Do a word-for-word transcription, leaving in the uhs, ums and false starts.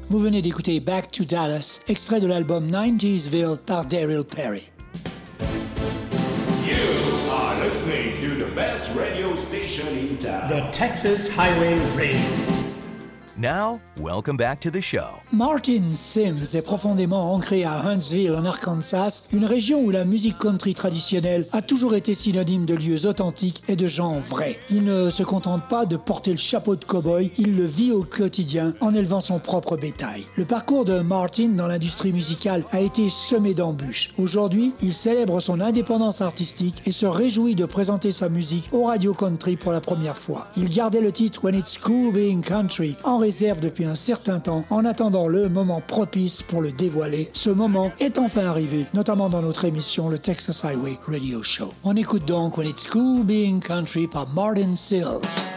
Vous venez d'écouter Back to Dallas, extrait de l'album nineties-ville par Daryl Perry. You are listening to the best radio station in town. The Texas Highway Radio. Now, welcome back to the show. Martin Sims est profondément ancré à Huntsville, en Arkansas, une région où la musique country traditionnelle a toujours été synonyme de lieux authentiques et de gens vrais. Il ne se contente pas de porter le chapeau de cow-boy, il le vit au quotidien en élevant son propre bétail. Le parcours de Martin dans l'industrie musicale a été semé d'embûches. Aujourd'hui, il célèbre son indépendance artistique et se réjouit de présenter sa musique au Radio Country pour la première fois. Il gardait le titre When It's Cool Being Country en réserve depuis un certain temps en attendant le moment propice pour le dévoiler. Ce moment est enfin arrivé, notamment dans notre émission le Texas Highway Radio Show. On écoute donc When It's Cool Being Country par Martin Sills.